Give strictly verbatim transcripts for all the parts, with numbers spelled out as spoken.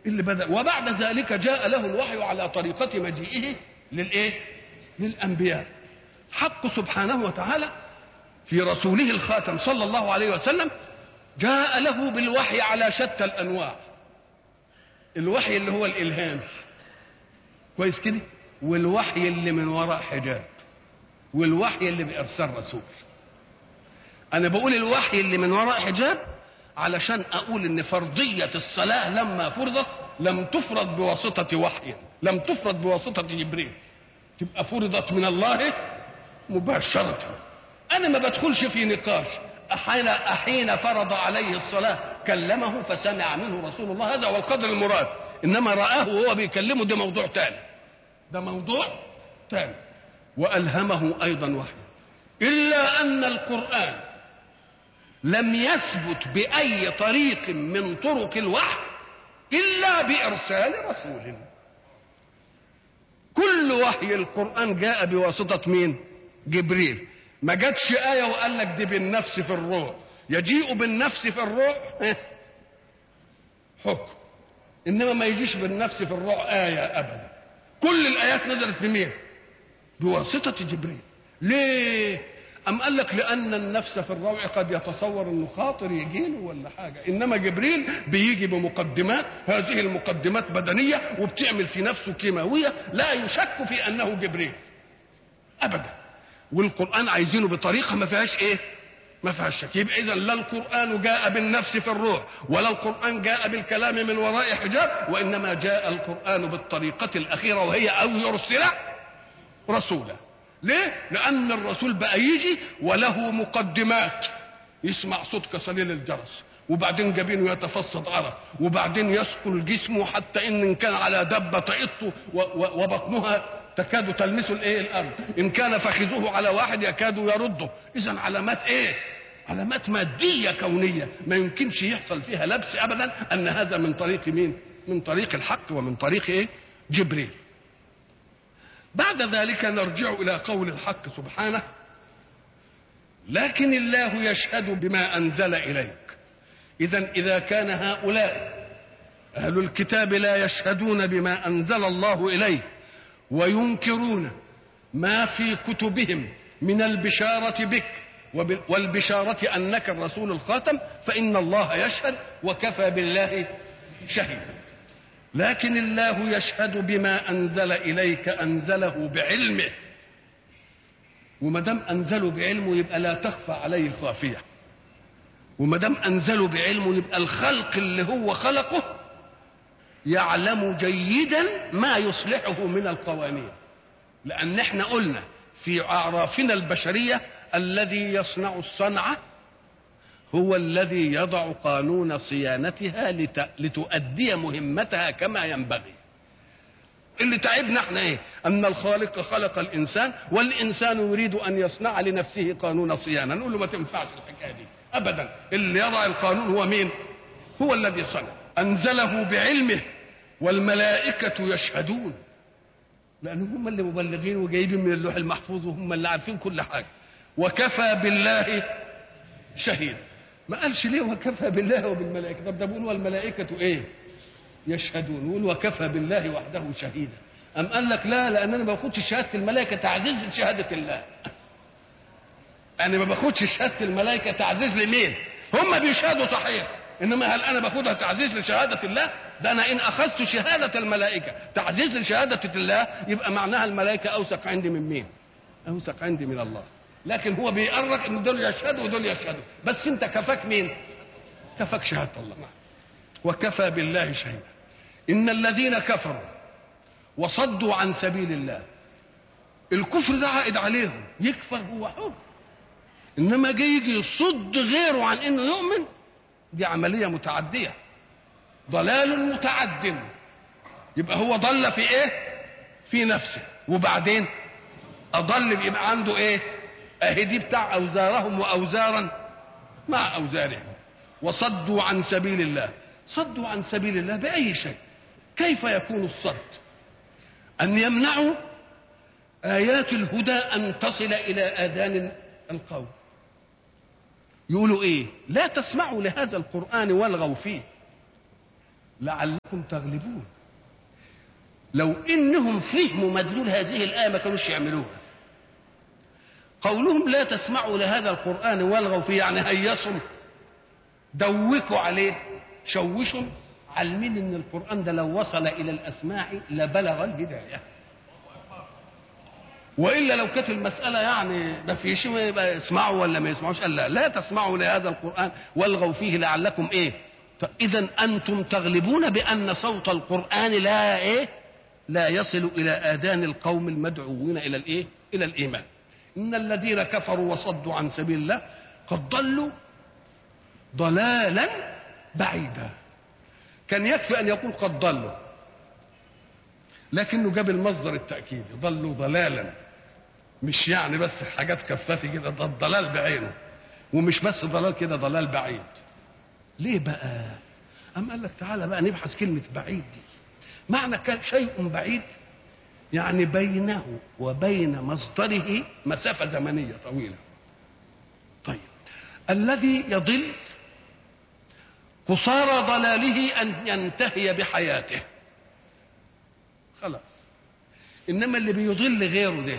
اللي بدأ. وبعد ذلك جاء له الوحي على طريقة مجيئه للايه؟ للأنبياء. حق سبحانه وتعالى في رسوله الخاتم صلى الله عليه وسلم جاء له بالوحي على شتى الأنواع. الوحي اللي هو الإلهام كويس كده، والوحي اللي من وراء حجاب، والوحي اللي بإرسال رسول. أنا بقول الوحي اللي من وراء حجاب علشان أقول إن فرضية الصلاة لما فرضت لم تفرض بواسطة وحي، لم تفرض بواسطة جبريل، تبقى فرضت من الله مباشرة. أنا ما بدخلش في نقاش. أحين أحين فرض عليه الصلاة كلمه فسمع منه رسول الله، هذا هو القدر المراد. إنما رآه وهو بيكلمه ده موضوع تاني، ده موضوع تاني. وألهمه أيضا وحي. إلا أن القرآن لم يثبت بأي طريق من طرق الوحي إلا بإرسال رسول. كل وحي القرآن جاء بواسطة مين؟ جبريل. ما جاتش آية وقال لك دي بالنفس في الروح. يجيء بالنفس في الروح حكم، إنما ما يجيش بالنفس في الروح آية أبدا. كل الآيات نزلت بمين؟ بواسطة جبريل. ليه؟ أم قال لك لأن النفس في الروع قد يتصور أنه خاطر يجيله ولا حاجة، إنما جبريل بيجي بمقدمات، هذه المقدمات بدنية وبتعمل في نفسه كيماوية لا يشك في أنه جبريل أبدا. والقرآن عايزينه بطريقة ما فيهاش إيه؟ ما فيهاش شك. يبقى إذن لا القرآن جاء بالنفس في الروح ولا القرآن جاء بالكلام من وراء حجاب، وإنما جاء القرآن بالطريقة الأخيرة وهي أو يرسل رسولا. ليه؟ لأن الرسول بقى يجي وله مقدمات، يسمع صوت كصليل الجرس، وبعدين جبينه يتفصد عرق، وبعدين يثقل جسمه حتى إن كان على دبة طئته وبطنها تكاد تلمس الايه؟ الارض. ان كان فخذه على واحد يكاد يرده. اذا علامات ايه؟ علامات ماديه كونيه ما يمكنش يحصل فيها لبس ابدا ان هذا من طريق مين؟ من طريق الحق ومن طريق ايه؟ جبريل. بعد ذلك نرجع الى قول الحق سبحانه: لكن الله يشهد بما انزل اليك. اذا اذا كان هؤلاء اهل الكتاب لا يشهدون بما انزل الله اليه وينكرون ما في كتبهم من البشارة بك والبشارة أنك الرسول الخاتم، فإن الله يشهد وكفى بالله شهيدا. لكن الله يشهد بما أنزل إليك أنزله بعلمه، وما دام أنزله بعلمه يبقى لا تخفى عليه خافية، وما دام أنزله بعلمه يبقى الخلق اللي هو خلقه يعلم جيدا ما يصلحه من القوانين. لأن احنا قلنا في أعرافنا البشرية الذي يصنع الصنعة هو الذي يضع قانون صيانتها لتؤدي مهمتها كما ينبغي. اللي تعبنا احنا ايه؟ أن الخالق خلق الإنسان والإنسان يريد أن يصنع لنفسه قانون صيانة. نقول له ما تنفعش الحكاية دي أبدا. اللي يضع القانون هو مين؟ هو الذي صنع. أنزله بعلمه والملائكة يشهدون، لأنهم هم اللي مبلغين وجايبين من اللوح المحفوظ وهم اللي عارفين كل حاجة. وكفى بالله شهيد. ما قالش ليه وكفى بالله وبالملائكة؟ طب ده بيقول والملائكة ايه؟ يشهدون. يقول وكفى بالله وحده شهيدا. أم قال لك لا، لأن أنا ما باخدش شهادة الملائكة تعزيز لشهادة الله. أنا ما باخدش شهادة الملائكة تعزيز لمين؟ هم بيشهدوا صحيح، إنما هل أنا باخدها تعزيز لشهادة الله؟ ده أنا إن أخذت شهادة الملائكة تعزيز لشهادة الله يبقى معناها الملائكة أوثق عندي من مين؟ أوثق عندي من الله. لكن هو بيقرر إن دول يشهدوا ودول يشهدوا، بس أنت كفاك مين؟ كفاك شهادة الله. وكفى بالله شهيدا. إن الذين كفروا وصدوا عن سبيل الله، الكفر ده عائد عليهم، يكفر هو حر، إنما جاي يجي يصد غيره عن إنه يؤمن، دي عملية متعدية، ضلال متعد. يبقى هو ضل في ايه؟ في نفسه، وبعدين اضل يبقى عنده ايه؟ اهي دي بتاع اوزارهم واوزارا مع اوزارهم. وصدوا عن سبيل الله. صدوا عن سبيل الله باي شيء؟ كيف يكون الصد؟ ان يمنعوا ايات الهدى ان تصل الى اذان القوم. يقولوا ايه؟ لا تسمعوا لهذا القرآن والغوا فيه. لعلكم تغلبون. لو انهم فهموا مدلول هذه الايه ما كانوش يعملوها. قولهم لا تسمعوا لهذا القران والغوا فيه، يعني هيصوا دوكوا عليه شوشوا، علمين ان القران ده لو وصل الى الاسماع لبلغ الهدايه. والا لو كانت المساله يعني ما فيش يبقى يسمعوا ولا ما يسمعوش، قال لا لا تسمعوا لهذا القران والغوا فيه لعلكم ايه. اذا انتم تغلبون بان صوت القران لا ايه لا يصل الى اذان القوم المدعوين الى الايه الى الايمان. ان الذين كفروا وصدوا عن سبيل الله قد ضلوا ضلالا بعيدا. كان يكفي ان يقول قد ضلوا، لكنه جاب المصدر التاكيد، ضلوا ضلالا، مش يعني بس حاجات كفافي كده، ده الضلال بعينه، ومش بس ضلال كده، ضلال بعيد. ليه بقى؟ أم قال لك تعالى بقى نبحث كلمة بعيد دي. معنى كان شيء بعيد يعني بينه وبين مصدره مسافة زمنية طويلة. طيب الذي يضل قصارى ضلاله أن ينتهي بحياته خلاص، إنما اللي بيضل غيره ده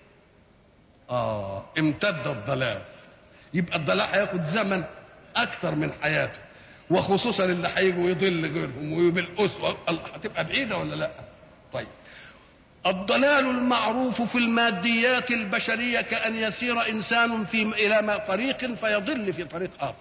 آه امتد الضلال، يبقى الضلال هياخد زمن أكثر من حياته، وخصوصا اللي هيجوا يضل غيرهم وبالأسوة هتبقى بعيدة ولا لا؟ طيب الضلال المعروف في الماديات البشرية كأن يسير إنسان في إلى ما طريق فيضل في طريق آخر.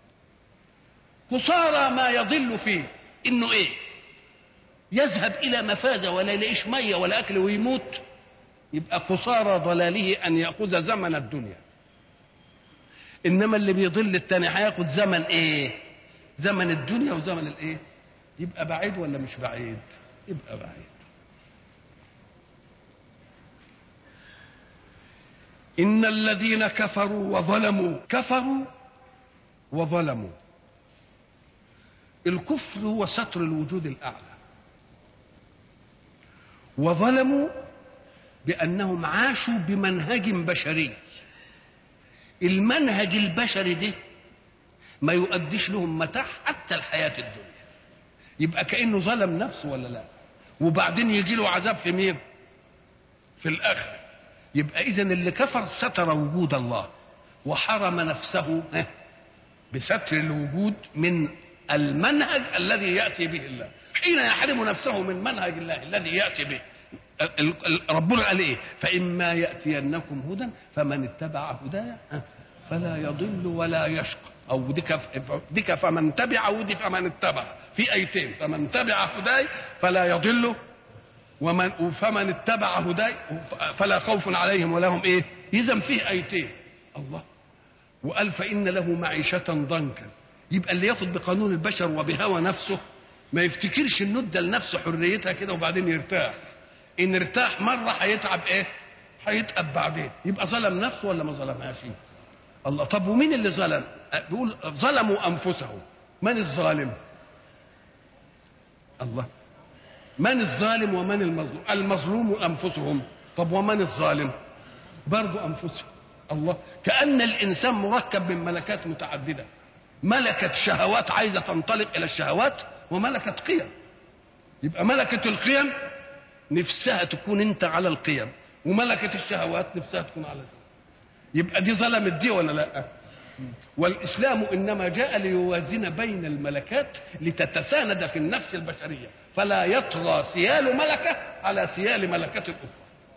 قصارى ما يضل فيه إنه إيه؟ يذهب إلى مفازة ولا يلاقيش مية ولا أكل ويموت، يبقى قصارى ضلاله أن يأخذ زمن الدنيا. إنما اللي بيضل التاني هياخد زمن إيه؟ زمن الدنيا وزمن الإيه؟ يبقى بعيد ولا مش بعيد؟ يبقى بعيد. إن الذين كفروا وظلموا كفروا وظلموا. الكفر هو ستر الوجود الأعلى، وظلموا بأنهم عاشوا بمنهج بشري. المنهج البشري ده ما يؤديش لهم متاع حتى الحياة الدنيا، يبقى كأنه ظلم نفسه ولا لا؟ وبعدين يجي له عذاب في مين؟ في الآخرة. يبقى إذن اللي كفر ستر وجود الله وحرم نفسه بستر الوجود من المنهج الذي يأتي به الله. حين يحرم نفسه من منهج الله الذي يأتي به ربنا قال ايه؟ فإما يأتينكم هدى فمن اتبع هدايا فلا يضل ولا يشقى، او ديك ديك فمن تبع ودي فمن اتبع، في ايتين، فمن تبع هداي فلا يضل ومن فمن اتبع هداي فلا خوف عليهم ولا هم ايه. اذا فيه ايتين الله، وقال فإن له معيشة ضنكا. يبقى اللي ياخد بقانون البشر وبهوى نفسه ما يفتكرش انه ادى لنفسه حريتها كده وبعدين يرتاح. ان ارتاح مره هيتعب ايه؟ هيتعب بعدين. يبقى ظلم نفسه ولا ما ظلمهاش؟ الله. طب ومين اللي ظلم؟ بيقول ظلموا انفسهم. من الظالم؟ الله. من الظالم ومن المظلوم؟ المظلوم انفسهم. طب ومن الظالم؟ برضو انفسهم. الله. كأن الانسان مركب من ملكات متعدده، ملكة شهوات عايزه تنطلق الى الشهوات، وملكة قيم. يبقى ملكة القيم نفسها تكون انت على القيم، وملكة الشهوات نفسها تكون على الزنا. يبقى دي ظلمت دي ولا لا؟ والإسلام إنما جاء ليوازن بين الملكات لتتساند في النفس البشرية، فلا يطغى سيال ملكة على سيال ملكة الأخرى.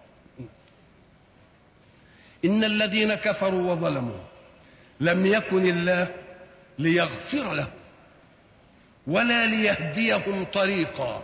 إن الذين كفروا وظلموا لم يكن الله ليغفر لهم ولا ليهديهم طريقا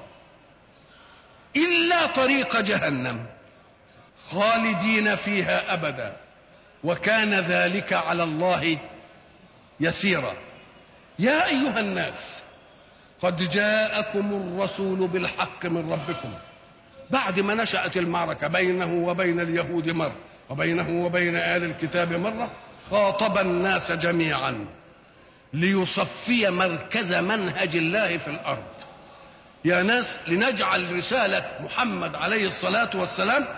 إلا طريق جهنم خالدين فيها أبدا وكان ذلك على الله يسيرا. يا أيها الناس قد جاءكم الرسول بالحق من ربكم. بعد ما نشأت المعركة بينه وبين اليهود مرة وبينه وبين آل الكتاب مرة، خاطب الناس جميعا ليصفي مركز منهج الله في الأرض. يا ناس لنجعل رسالة محمد عليه الصلاة والسلام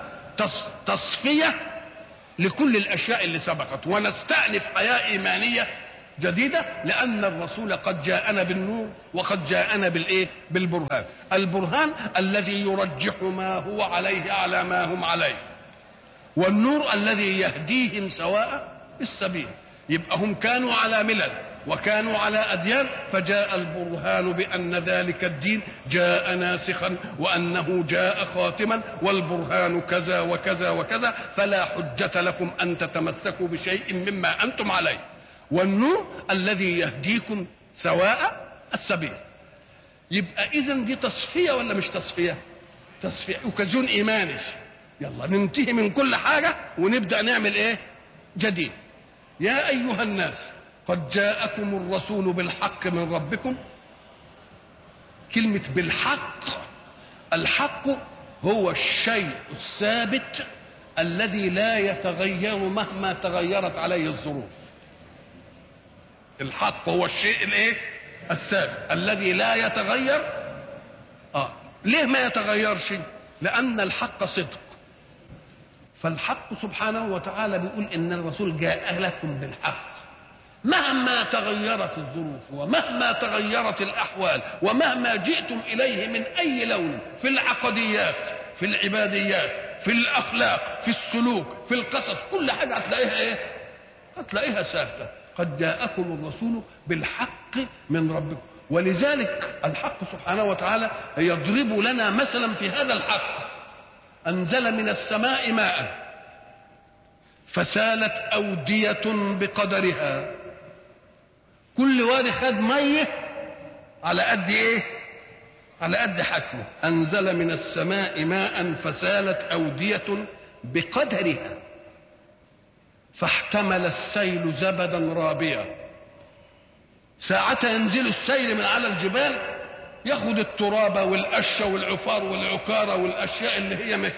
تصفية لكل الأشياء اللي سبقت، ونستأنف حياة إيمانية جديدة لأن الرسول قد جاءنا بالنور وقد جاءنا بالإيه؟ بالبرهان. البرهان الذي يرجح ما هو عليه على ما هم عليه، والنور الذي يهديهم سواء السبيل. يبقى هم كانوا على ملل وكانوا على أديان، فجاء البرهان بأن ذلك الدين جاء ناسخا وأنه جاء خاتما، والبرهان كذا وكذا وكذا، فلا حجة لكم أن تتمسكوا بشيء مما أنتم عليه. والنور الذي يهديكم سواء السبيل. يبقى إذن دي تصفية ولا مش تصفية؟ تصفية وكزون إيماني. يلا ننتهي من كل حاجة ونبدأ نعمل إيه؟ جديد. يا أيها الناس قد جاءكم الرسول بالحق من ربكم. كلمة بالحق، الحق هو الشيء الثابت الذي لا يتغير مهما تغيرت عليه الظروف. الحق هو الشيء الايه؟ الثابت الذي لا يتغير. اه ليه ما يتغيرش؟ لأن الحق صدق. فالحق سبحانه وتعالى بيقول إن الرسول جاء لكم بالحق مهما تغيرت الظروف ومهما تغيرت الأحوال ومهما جئتم إليه من أي لون، في العقديات، في العباديات، في الأخلاق، في السلوك، في القصص، كل حاجة هتلاقيها إيه؟ هتلاقيها ثابتة. قد جاءكم الرسول بالحق من ربكم. ولذلك الحق سبحانه وتعالى يضرب لنا مثلا في هذا الحق. أنزل من السماء ماء فسالت أودية بقدرها. كل وادي خد ميه على قد ايه؟ على قد حجمه. أنزل من السماء ماء فسالت أودية بقدرها فاحتمل السيل زبدا رابيا. ساعتها ينزل السيل من على الجبال ياخد التراب والقشه والعفار والعكاره والاشياء اللي هي مه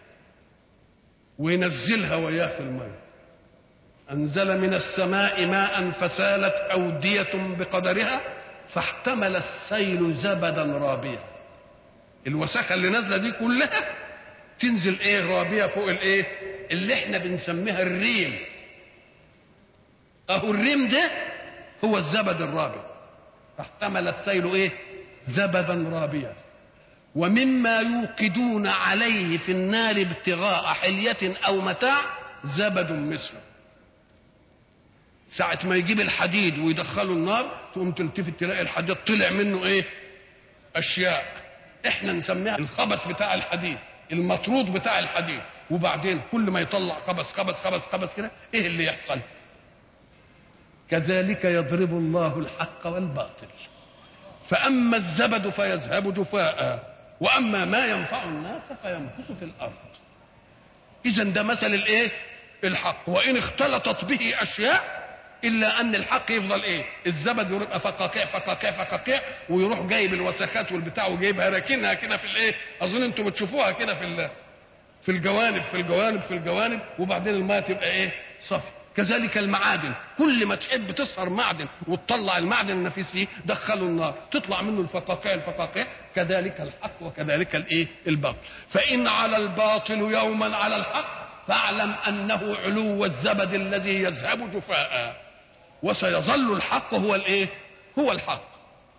وينزلها وياه في الماء. انزل من السماء ماء فسالت اوديه بقدرها فاحتمل السيل زبدا رابيا. الوساخه اللي نازله دي كلها تنزل ايه؟ رابيه فوق الايه؟ اللي احنا بنسميها الريم. اهو الريم ده هو الزبد الرابي. فاحتمل السيل ايه؟ زبدا رابيا. ومما يوقدون عليه في النار ابتغاء حلية او متاع زبد مثله. ساعة ما يجيب الحديد ويدخله النار تقوم تلتفت تلاقي الحديد طلع منه ايه؟ اشياء احنا نسميها الخبث بتاع الحديد، المطرود بتاع الحديد. وبعدين كل ما يطلع خبث خبث خبث خبث كده ايه اللي يحصل؟ كذلك يضرب الله الحق والباطل. فأما الزبد فيذهب جفاء وأما ما ينفع الناس فيمكث في الأرض. إذن ده مثل الايه؟ الحق. وإن اختلطت به أشياء إلا أن الحق يفضل ايه؟ الزبد يبقى فقاقيع فقاقيع فقاقيع ويروح جايب الوسخات والبتاع وجايبها راكنها كده في الايه؟ أظن أنتم بتشوفوها كده في في الجوانب في الجوانب في الجوانب وبعدين الماء تبقى ايه؟ صافي. كذلك المعادن، كل ما تحب تصهر معدن وتطلع المعدن النفيس فيه دخله النار تطلع منه الفقاقيع الفقاقيع. كذلك الحق وكذلك الايه؟ الباطل. فإن على الباطل يوما على الحق فاعلم أنه علو الزبد الذي يذهب جفاء وسيظل الحق هو الايه؟ هو الحق.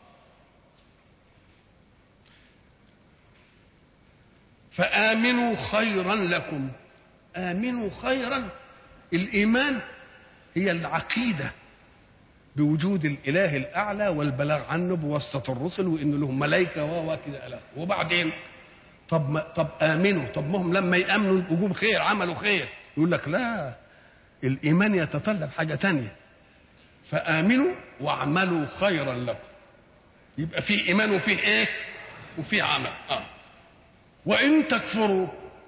فآمنوا خيرا لكم. آمنوا خيرا. الإيمان هي العقيدة بوجود الإله الأعلى والبلاغ عنه بواسطة الرسل وإنه لهم ملائكة وكذا ألاف. وبعدين طب ما طب آمنوا. طب ما هم لما يأمنوا وجوب خير عملوا خير. يقول لك لا، الإيمان يتطلب حاجة تانية. فآمنوا واعملوا خيرا لكم. يبقى في إيمان وفيه إيه؟ وفيه عمل. آه. وإن تكفروا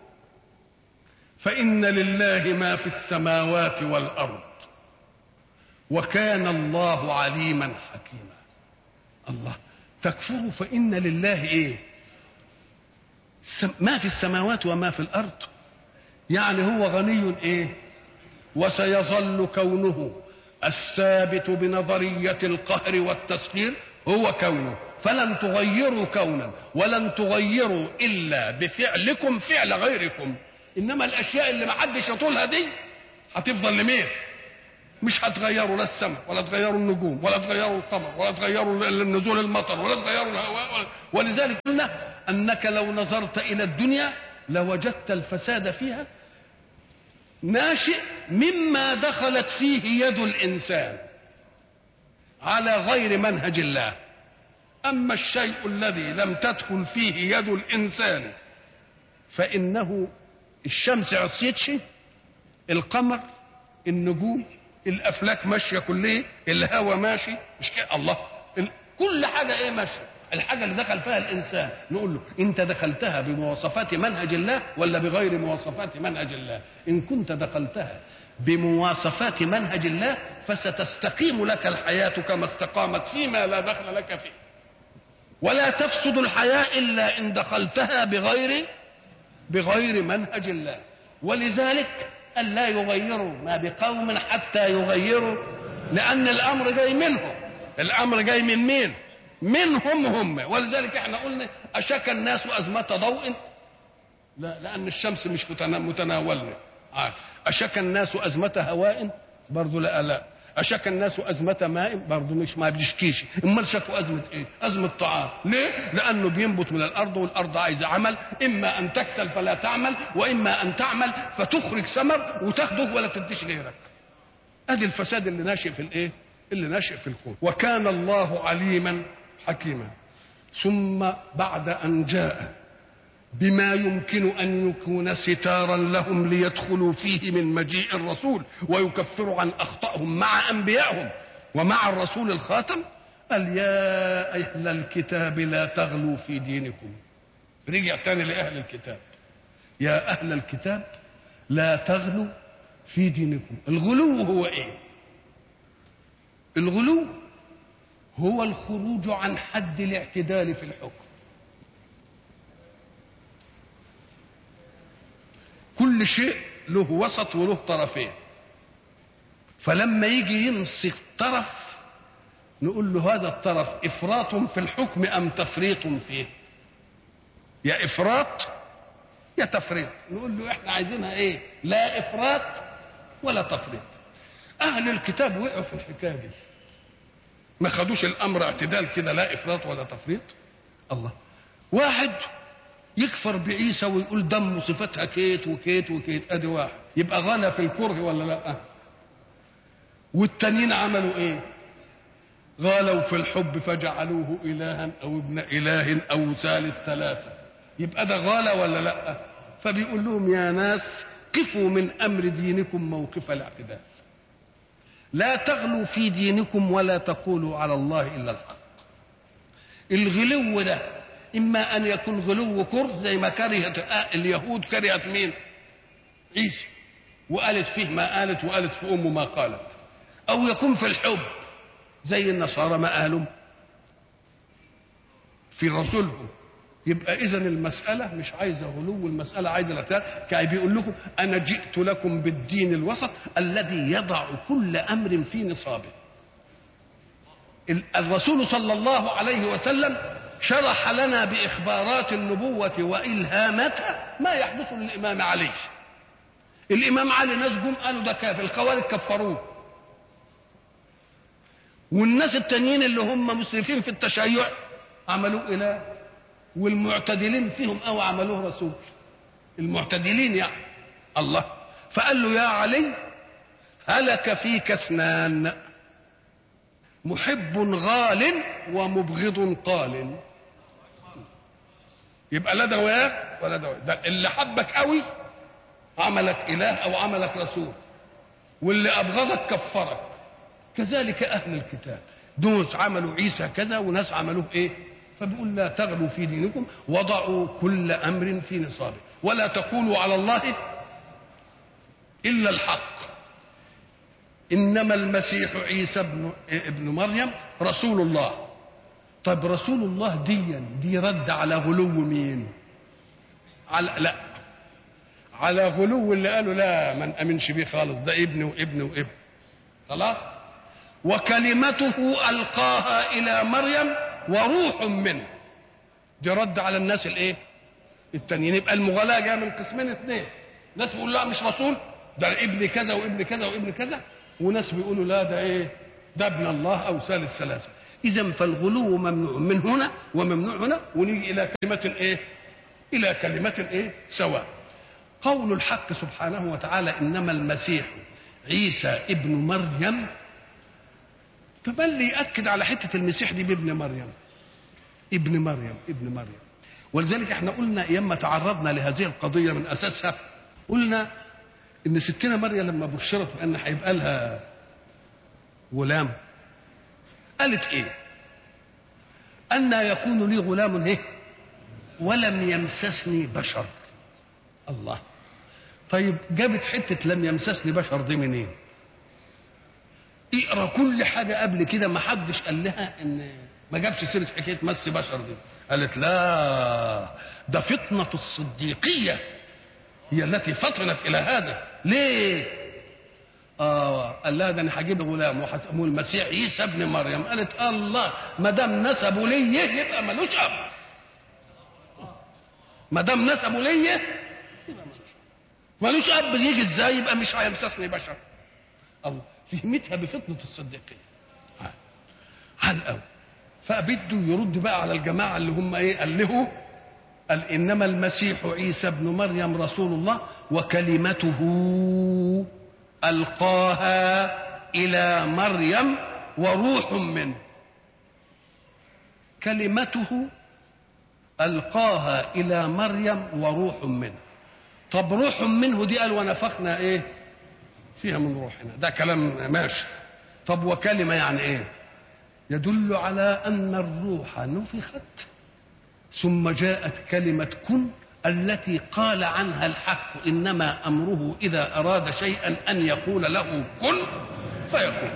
فإن لله ما في السماوات والأرض وكان الله عليما حكيما. الله. تكفروا فإن لله إيه؟ ما في السماوات وما في الأرض. يعني هو غني إيه؟ وسيظل كونه الثابت بنظرية القهر والتسخير هو كونه. فلن تغيروا كونا ولن تغيروا إلا بفعلكم فعل غيركم. إنما الأشياء اللي ما حدش يطولها دي هتفضل لمين؟ مش هتغيروا لا السماء ولا تغيروا النجوم ولا تغيروا القمر ولا تغيروا نزول المطر ولا تغيروا الهواء ولا. ولذلك قلنا انك لو نظرت الى الدنيا لوجدت الفساد فيها ناشئ مما دخلت فيه يد الانسان على غير منهج الله. اما الشيء الذي لم تدخل فيه يد الانسان فانه الشمس عصيتش، القمر، النجوم، الافلاك ماشيه كلها، الهواء ماشي، مش كده؟ الله كل حاجه ايه ماشيه. الحاجه اللي دخل فيها الانسان نقول له انت دخلتها بمواصفات منهج الله ولا بغير مواصفات منهج الله؟ ان كنت دخلتها بمواصفات منهج الله فستستقيم لك الحياه كما استقامت فيما لا دخل لك فيه، ولا تفسد الحياه الا ان دخلتها بغير بغير منهج الله. ولذلك أن لا يغيروا ما بقوم حتى يغيروا، لأن الأمر جاي منهم. الأمر جاي من مين؟ منهم هم. ولذلك احنا قلنا أشك الناس أزمة ضوء، لا لأن الشمس مش متناولنا. أشك الناس أزمة هواء، برضو لا لا. أشك الناس أزمة ماء، برضو مش ما بيشكيش. امال شكوا أزمة إيه؟ أزمة طعام. ليه؟ لأنه بينبت من الأرض، والأرض عايزة عمل، إما أن تكسل فلا تعمل، وإما أن تعمل فتخرج ثمر وتاخده ولا تديش غيرك. أدي الفساد اللي ناشئ في الإيه؟ اللي ناشئ في الكون. وكان الله عليما حكيما. ثم بعد أن جاء بما يمكن أن يكون ستارا لهم ليدخلوا فيه من مجيء الرسول ويكفروا عن أخطائهم مع أنبيائهم ومع الرسول الخاتم، قال يا أهل الكتاب لا تغلوا في دينكم. رجع تاني لأهل الكتاب، يا أهل الكتاب لا تغلوا في دينكم. الغلو هو إيه؟ الغلو هو الخروج عن حد الاعتدال في الحكم. كل شيء له وسط وله طرفين، فلما يجي يمسك طرف نقول له هذا الطرف افراط في الحكم ام تفريط فيه؟ يا افراط يا تفريط. نقول له احنا عايزينها ايه؟ لا افراط ولا تفريط. اهل الكتاب وقعوا في الحكايه دي، ما خدوش الامر اعتدال كده، لا افراط ولا تفريط. الله، واحد يكفر بعيسى ويقول دم صفتها كيت وكيت وكيت، ادي واحد يبقى غنى في الكره ولا لا؟ والتانيين عملوا ايه؟ غالوا في الحب فجعلوه الها او ابن اله او ثالث ثلاثه، يبقى ده غالى ولا لا؟ فبيقول لهم يا ناس قفوا من امر دينكم موقف الاعتدال، لا تغلوا في دينكم ولا تقولوا على الله الا الحق. الغلو ده اما ان يكون غلو كره زي ما كرهت اليهود، كرهت مين؟ عيسى، وقالت فيه ما قالت وقالت في امه ما قالت، او يكون في الحب زي النصارى ما قالوا في رسولهم. يبقى اذا المساله مش عايزه غلو، المساله عايزه الاعتدال. كان بيقول لكم انا جئت لكم بالدين الوسط الذي يضع كل امر في نصابه. الرسول صلى الله عليه وسلم شرح لنا بإخبارات النبوة وإلهاماتها ما يحدث للإمام علي. الإمام علي ناس جم قالوا ده كافر، الخوارج كفروه، والناس التانيين اللي هم مسرفين في التشيع عملوه إله، والمعتدلين فيهم أو عملوه رسول. المعتدلين يعني الله، فقال له يا علي هلك فيك اثنان، محب غال ومبغض قال. يبقى لا دواء ولا دواء، ده اللي حبك قوي عملك اله او عملك رسول، واللي ابغضك كفرك. كذلك اهل الكتاب دوس عملوا عيسى كذا وناس عملوه ايه؟ فبيقول لا تغلوا في دينكم وضعوا كل امر في نصابه ولا تقولوا على الله الا الحق. انما المسيح عيسى ابن ابن مريم رسول الله. طب رسول الله دي دي رد على غلو مين؟ على لا على غلو اللي قالوا لا ما نامنش بيه خالص، ده ابن وابن وابن خلاص. وكلمته القاها الى مريم وروح منه، دي رد على الناس الايه؟ التانيين. يبقى المغالاه جايه من قسمين اثنين، ناس بيقول لا مش رسول، ده ابن كذا وابن كذا وابن كذا، وناس بيقولوا لا ده ايه ده ابن الله او ثالث ثلاثه. اذا فالغلو ممنوع من هنا وممنوع هنا، ونيجي الى كلمه ايه الى كلمه ايه سواء. قول الحق سبحانه وتعالى انما المسيح عيسى ابن مريم، فمن اللي ياكد على حته المسيح دي بابن مريم؟ ابن مريم ابن مريم. ولذلك احنا قلنا ايام ما تعرضنا لهذه القضيه من اساسها، قلنا ان ستنا مريم لما بشرت بان هيبقى لها غلام قالت ايه؟ أن يكون لي غلام ايه ولم يمسسني بشر. الله، طيب جابت حته لم يمسسني بشر دي منين؟ اقرا كل حاجه قبل كده ما حدش قال لها ان ما جابش سيره حكايه مس بشر دي. قالت لا، ده فطنه الصديقيه هي التي فطنت الى هذا. ليه؟ اه قال لها ده انا هجيب غلام وهسموه المسيح عيسى ابن مريم. قالت الله، ما دام نسبه لي يبقى ملوش اب، ما دام نسبه لي يبقى ملوش اب، يجي ازاي يبقى مش هيمسسني بشر؟ الله، فهمتها بفطنه الصديقيه على الاول. فبده يرد بقى على الجماعه اللي هم ايه؟ قال له قال انما المسيح عيسى ابن مريم رسول الله وكلمته القاها الى مريم وروح منه. كلمته القاها الى مريم وروح منه. طب روح منه دي قال ونفخنا ايه فيها من روحنا، ده كلام ماشي. طب وكلمه يعني ايه؟ يدل على ان الروح نفخت ثم جاءت كلمه كن التي قال عنها الحق انما امره اذا اراد شيئا ان يقول له كن فيكون.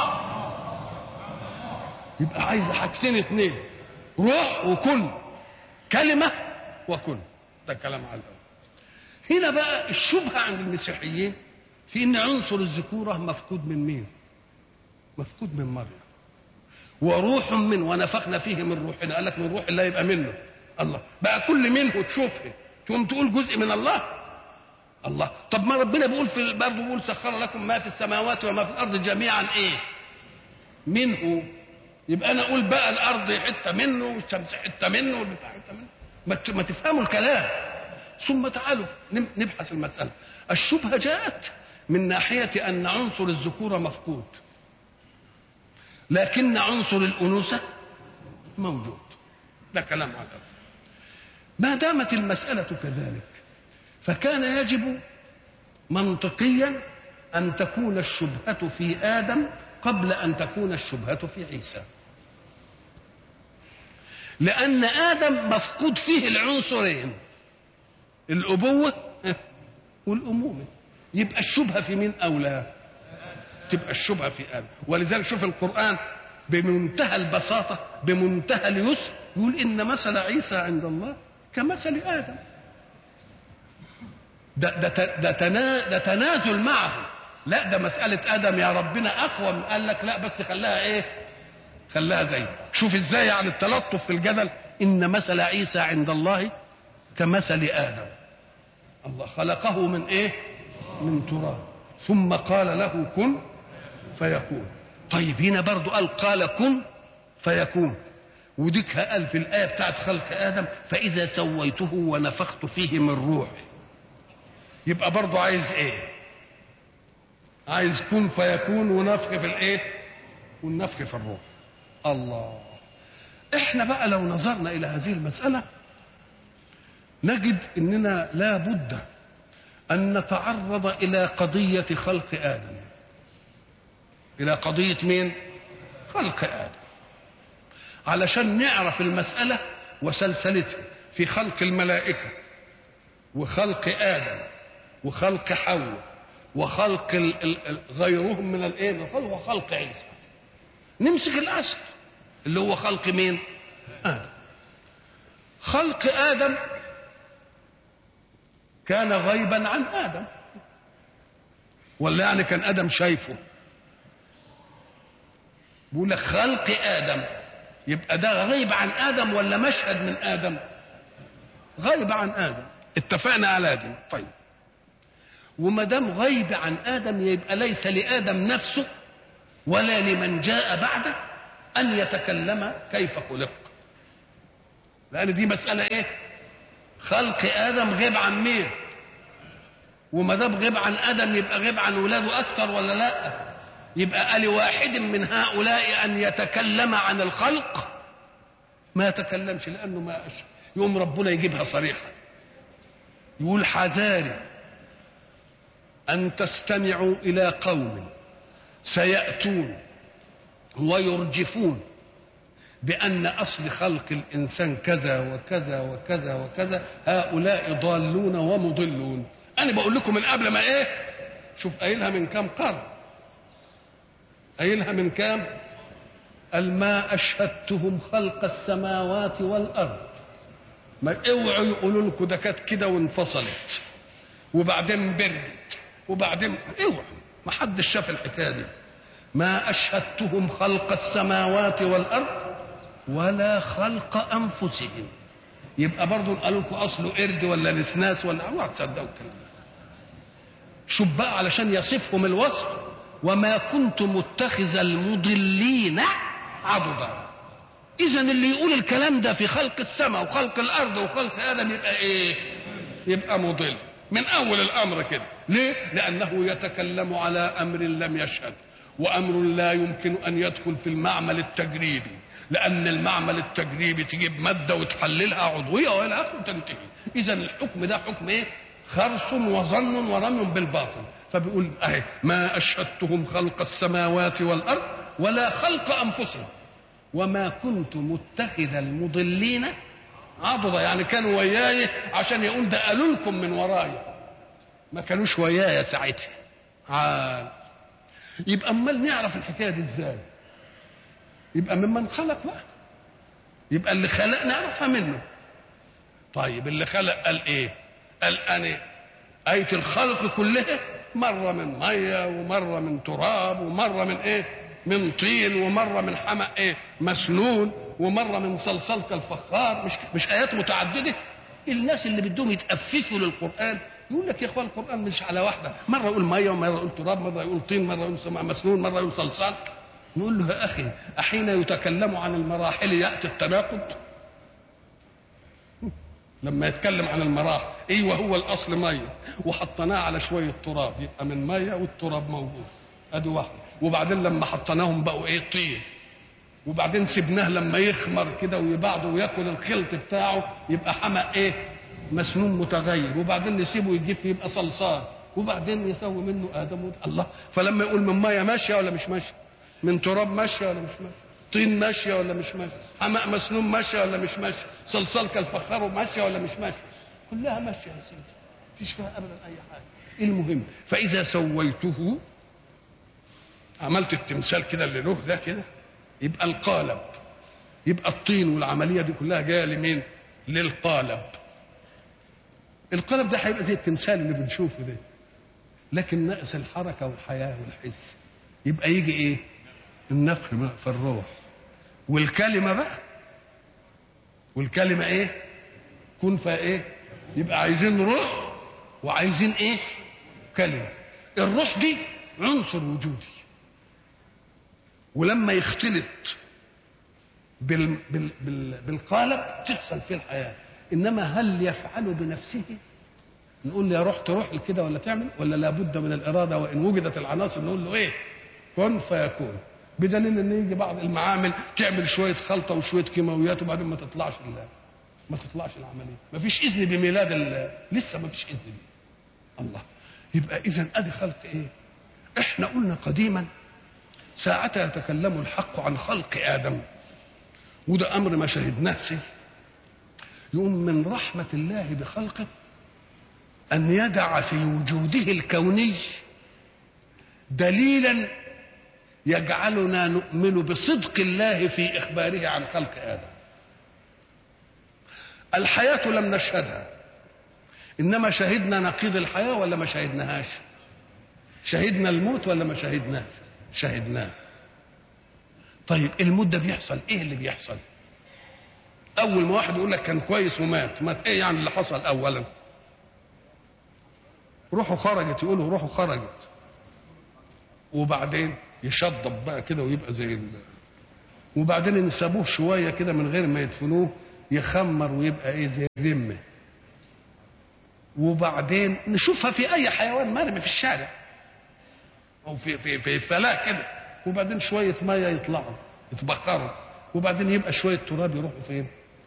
يبقى عايز حاجتين اثنين، روح وكن، كلمه وكن، ده كلام على الاول. هنا بقى الشبهه عند المسيحيين في ان عنصر الذكوره مفقود من مين؟ مفقود من مريم. وروح من ونفخنا فيه من روحنا، قال لك من روح الله يبقى منه. الله، بقى كل منه تشوفه تقوم تقول جزء من الله. الله، طب ما ربنا بيقول في برضه بيقول سخر لكم ما في السماوات وما في الارض جميعا ايه؟ منه. يبقى انا اقول بقى الارض حته منه والشمس حته منه والبتاع حته منه؟ ما تفهموا الكلام. ثم تعالوا نبحث المساله. الشبهه جاءت من ناحيه ان عنصر الذكوره مفقود، لكن عنصر الانوثه موجود، ده كلام على الأرض. ما دامت المساله كذلك فكان يجب منطقيا ان تكون الشبهه في ادم قبل ان تكون الشبهه في عيسى، لان ادم مفقود فيه العنصرين، الابوه والامومه. يبقى الشبهه في مين اولى؟ تبقى الشبهه في ادم. ولذلك شوف القران بمنتهى البساطه بمنتهى اليسر يقول ان مثل عيسى عند الله كمثل ادم. ده ده ده, تنا ده تنازل معه. لا، ده مساله ادم يا ربنا اقوى. قال لك لا بس خلاها ايه؟ خلاها زي. شوف ازاي يعني التلطف في الجدل. ان مثل عيسى عند الله كمثل ادم. الله خلقه من ايه؟ من تراب ثم قال له كن فيكون. طيب هنا برضو قال قال كن فيكون، وديك قال في الآية بتاعت خلق آدم فإذا سويته ونفخت فيه من روحي. يبقى برضو عايز ايه؟ عايز كن فيكون ونفخ في الايه؟ والنفخ في الروح. الله، احنا بقى لو نظرنا إلى هذه المسألة نجد اننا لا بد ان نتعرض الى قضية خلق آدم. الى قضية مين؟ خلق آدم، علشان نعرف المسألة وسلسلتها في خلق الملائكة وخلق آدم وخلق حواء وخلق غيرهم من الايه وخلق عيسى. نمسك الأصل اللي هو خلق مين؟ آدم. خلق آدم كان غيبا عن آدم، ولا يعني كان آدم شايفه؟ بيقول لك خلق آدم، يبقى ده غيب عن آدم ولا مشهد من آدم؟ غيب عن آدم. اتفقنا على دي. طيب، وما دام غيب عن آدم يبقى ليس لآدم نفسه ولا لمن جاء بعده أن يتكلم كيف خلق، لأن دي مسألة إيه؟ خلق آدم غيب عن مين؟ وما دام غيب عن آدم يبقى غيب عن ولاده أكثر ولا لا؟ يبقى لواحد من هؤلاء أن يتكلم عن الخلق ما يتكلمش، لأنه ما أشهد. يوم ربنا يجيبها صريحة يقول حذاري أن تستمعوا إلى قوم سيأتون ويرجفون بأن أصل خلق الإنسان كذا وكذا وكذا وكذا، هؤلاء ضالون ومضلون. أنا بقول لكم من قبل ما إيه، شوف قايلها من كام قرن، قايلها من كام؟ قال ما أشهدتهم خلق السماوات والأرض. ما اوعوا يقولوا لكم ده كانت كده وانفصلت وبعدين بردت وبعدين، اوعوا، ما حدش شاف الحكايه دي. ما أشهدتهم خلق السماوات والأرض ولا خلق أنفسهم. يبقى برضه قالوا لكم أصله قرد ولا نسناس ولا، اوعوا تصدقوا الكلام ده. شوف بقى علشان يصفهم الوصف، وما كنت متخذ المضلين عضدا. إذا اللي يقول الكلام ده في خلق السماء وخلق الأرض وخلق آدم يبقى إيه؟ يبقى مضل من أول الأمر كده. ليه؟ لأنه يتكلم على أمر لم يشهد، وأمر لا يمكن أن يدخل في المعمل التجريبي، لأن المعمل التجريبي تجيب مادة وتحللها عضوية ولا آخر وتنتهي. إذا الحكم ده حكم إيه؟ خرص وظن ورمي بالباطل. فبيقول أهي ما أشهدتهم خلق السماوات والأرض ولا خلق أنفسهم وما كنت متخذ المضلين عضدا. يعني كانوا وياي عشان يقول ده قالوا لكم من وراي، ما كانوش وياي ساعتها. عال. يبقى امال نعرف الحكايه دي ازاي؟ يبقى ممن خلق بقى، يبقى اللي خلق نعرفها منه. طيب اللي خلق قال ايه؟ قال انا آية الخلق كلها مرة من مية ومرة من تراب ومرة من ايه؟ من طين ومرة من حمأ ايه؟ مسنون ومرة من صلصال كالفخار. مش مش آيات متعددة؟ الناس اللي بدهم يتأففوا للقرآن يقول لك يا اخوان القرآن مش على واحدة، مرة يقول مية ومرة يقول تراب، مرة يقول طين، مرة يقول سماء مسنون، مرة يقول صلصال. نقول له يا أخي أحين يتكلم عن المراحل يأتي التناقض؟ لما يتكلم عن المراحل ايوه هو الاصل ميه وحطيناه على شويه تراب يبقى من ميه والتراب موجود، ادي واحده. وبعدين لما حطيناهم بقوا ايه؟ طين. وبعدين سبناه لما يخمر كده ويبعده وياكل الخلط بتاعه يبقى حمأ ايه؟ مسنون متغير. وبعدين نسيبه يجف يبقى صلصال. وبعدين يسوي منه ادم ود... الله. فلما يقول من ميه ماشيه ولا مش ماشيه؟ من تراب ماشيه ولا مش ماشيه؟ طين ماشيه ولا مش ماشيه؟ حمأ مسنون ماشيه ولا مش ماشيه؟ صلصال كالفخار ماشيه ولا مش ماشيه؟ كلها ماشيه يا سيدي، مفيش فيها ابدا اي حاجه. المهم فاذا سويته، عملت التمثال كده اللي له ده كده، يبقى القالب، يبقى الطين والعمليه دي كلها جايه لمين؟ للقالب. القالب ده هيبقى زي التمثال اللي بنشوفه ده، لكن ناقص الحركه والحياه والحس. يبقى يجي ايه؟ النفخ بقى في الروح والكلمه بقى. والكلمه ايه؟ كن فايه؟ يبقى عايزين روح وعايزين ايه؟ كلمه. الروح دي عنصر وجودي، ولما يختلط بال بال بال بالقالب تحصل فيه الحياه. انما هل يفعل بنفسه؟ نقول له يا روح تروح كده ولا تعمل، ولا لابد من الاراده؟ وان وجدت العناصر نقول له ايه؟ كن فيكون. بدليل ان يجي بعض المعامل تعمل شويه خلطه وشويه كيماويات وبعدين ما تطلعش الله، ما تطلعش العمليه، ما فيش اذن بميلاد لسه ما فيش اذن بيه. الله. يبقى اذا ادي خلق ايه؟ احنا قلنا قديما ساعتها يتكلم الحق عن خلق ادم، وده امر ما شهدناهش. يقوم من رحمه الله بخلقه ان يدع في وجوده الكوني دليلا يجعلنا نؤمن بصدق الله في اخباره عن خلق ادم. الحياه لم نشهدها، انما شهدنا نقيض الحياه ولا ما شهدناهاش؟ شهدنا الموت ولا ما شهدناش؟ شهدناه. طيب الموت ده بيحصل ايه؟ اللي بيحصل اول ما واحد يقول لك كان كويس ومات، مات ايه يعني اللي حصل اولا؟ روحه خرجت، يقولوا روحه خرجت، وبعدين يشطب بقى كده ويبقى زي ال... وبعدين نسابوه شويه كده من غير ما يدفنوه يخمر ويبقى ايه زي الرمه. وبعدين نشوفها في اي حيوان مرمي في الشارع او في في في فلاة كده، وبعدين شويه ميه يطلعوا يتبخروا، وبعدين يبقى شويه تراب يروحوا فين؟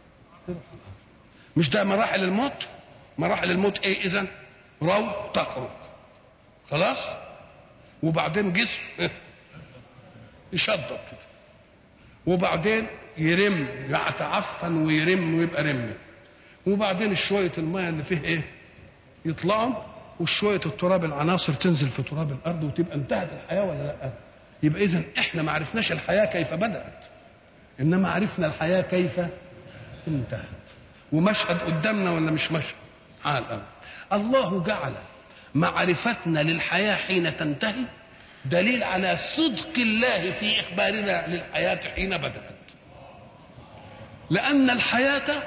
مش ده مراحل الموت؟ مراحل الموت ايه اذا؟ رو تخرج خلاص، وبعدين جسم يشضب كده، وبعدين يرم يتعفن ويرم ويبقى رمه، وبعدين شويه الميه اللي فيه ايه؟ يطلعوا، وشويه التراب العناصر تنزل في تراب الارض، وتبقى انتهت الحياه ولا لا؟ يبقى اذا احنا ما عرفناش الحياه كيف بدات، انما عرفنا الحياه كيف انتهت. ومشهد قدامنا ولا مش مشهد؟ عال أوي. الله جعل معرفتنا للحياه حين تنتهي دليل على صدق الله في اخبارنا للحياه حين بدات. لان الحياه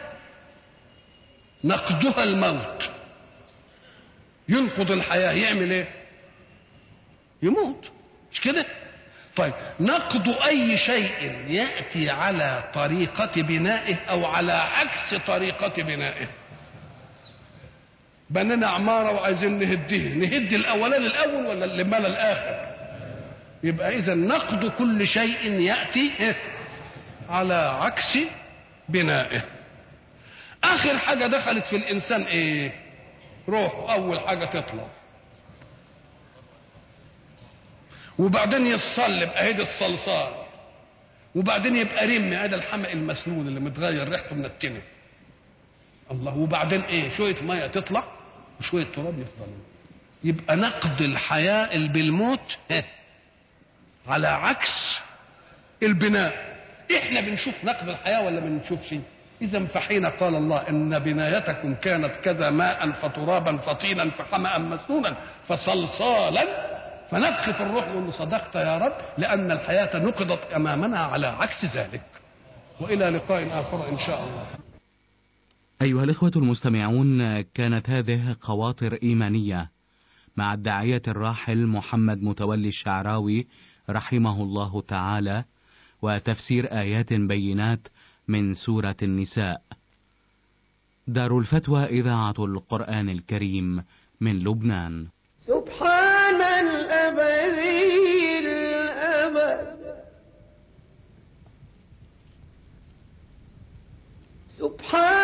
نقضها الموت، ينقض الحياه يعمل ايه؟ يموت، مش كده؟ طيب نقض اي شيء ياتي على طريقه بنائه او على عكس طريقه بنائه. بنينا عماره وعايزين نهديه، نهد الاولاني الاول ولا اللي مال الاخر؟ يبقى اذا نقض كل شيء ياتي على عكس بنائه. اخر حاجه دخلت في الانسان ايه؟ روحه، اول حاجه تطلع، وبعدين يتصلب اهيد الصلصال، وبعدين يبقى رم ادي الحمق المسنون اللي متغير ريحته من التنم. الله، وبعدين ايه؟ شويه ميه تطلع وشويه تراب يفضلوا. يبقى نقد الحياه بالموت على عكس البناء. احنا بنشوف نقد الحياه ولا ما بنشوفش؟ اذا فحين قال الله ان بنايتكم كانت كذا ماء فترابا فطينا فحمأ مسنونا فصلصالا فنفخ في الروح، نقول له صدقت يا رب، لان الحياه نقضت امامنا على عكس ذلك. والى لقاء اخر ان شاء الله. ايها الاخوه المستمعون، كانت هذه خواطر ايمانيه مع الداعيه الراحل محمد متولي الشعراوي رحمه الله تعالى، وتفسير ايات بينات من سوره النساء. دار الفتوى اذاعه القران الكريم من لبنان. سبحان الأبدي الأبد، سبحان